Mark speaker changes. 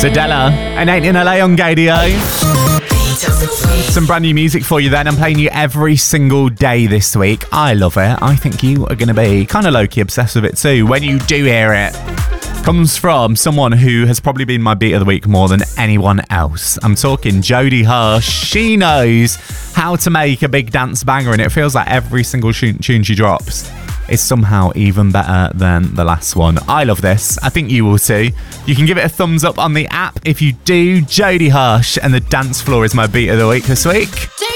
Speaker 1: Adela and 8 in LA on Gadio. Some brand new music for you then. I'm playing you every single day this week. I love it. I think you are going to be kind of low-key obsessed with it too when you do hear it. Comes from someone who has probably been my beat of the week more than anyone else. I'm talking Jodie Hirsch. She knows how to make a big dance banger, and it feels like every single tune she drops is somehow even better than the last one. I love this. I think you will too. You can give it a thumbs up on the app if you do. Jodie Hirsch and The Dance Floor is my beat of the week this week.